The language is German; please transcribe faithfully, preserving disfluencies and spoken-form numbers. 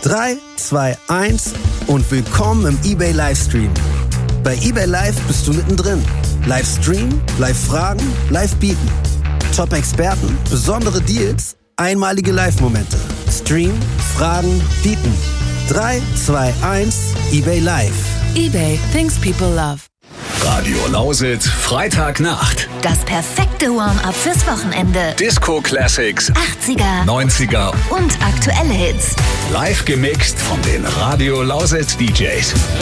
drei, zwei, eins und willkommen im eBay Livestream. Bei eBay Live bist du mittendrin. Live streamen, live fragen, live bieten. Top-Experten, besondere Deals, einmalige Live-Momente. Stream, fragen, bieten. drei, zwei, eins, eBay Live. eBay, things people love. Radio Lausitz, Freitagnacht. Das perfekte Warm-up fürs Wochenende. Disco Classics, achtziger, neunziger und aktuelle Hits. live gemixt von den Radio Lausitz D Js.